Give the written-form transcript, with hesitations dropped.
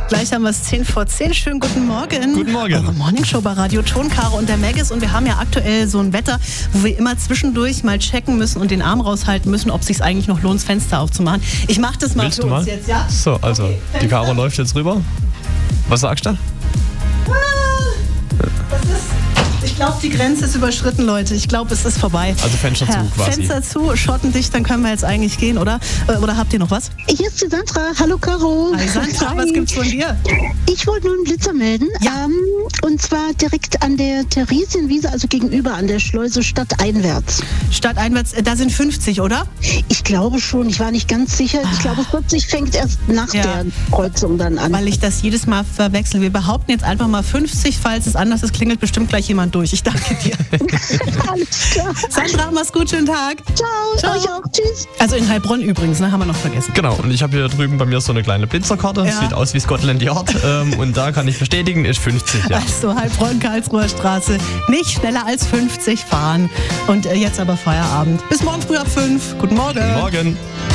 Gleich haben wir es 10:10. Schönen guten Morgen. Guten Morgen. Eure Morningshow bei Radio Ton, Caro und der Maggis. Und wir haben ja aktuell so ein Wetter, wo wir immer zwischendurch mal checken müssen und den Arm raushalten müssen, ob es sich eigentlich noch lohnt, das Fenster aufzumachen. Ich mache das mal Willst für du uns mal? jetzt, ja? So, also, Okay, die Fenster. Caro läuft jetzt rüber. Was sagst du? Ich glaube, die Grenze ist überschritten, Leute. Ich glaube, es ist vorbei. Also Fenster zu quasi. Fenster zu, schottendicht, dann können wir jetzt eigentlich gehen, oder? Oder habt ihr noch was? Hier ist die Sandra. Hallo Caro. Hi Sandra, was gibt's von dir? Ich wollte nur einen Blitzer melden. Ja. Und zwar direkt an der Theresienwiese, also gegenüber an der Schleuse stadteinwärts. Stadteinwärts, da sind 50, oder? Ich glaube schon, ich war nicht ganz sicher. Ich glaube, 40 fängt erst nach Ja. der Kreuzung dann an. Weil ich das jedes Mal verwechsel. Wir behaupten jetzt einfach mal 50, falls es anders ist, klingelt bestimmt gleich jemand durch. Ich danke dir. Alles klar. Sandra, mach's gut, schönen Tag. Ciao. Ciao. Euch auch. Tschüss. Also in Heilbronn übrigens, ne, haben wir noch vergessen. Genau, und ich habe hier drüben bei mir so eine kleine Blitzerkarte. Ja. Sieht aus wie Scotland Yard. Und da kann ich bestätigen, ist 50, ja. Also Heilbronn, Karlsruher Straße. Nicht schneller als 50 fahren. Und jetzt aber Feierabend. Bis morgen früh ab 5. Guten Morgen. Guten Morgen.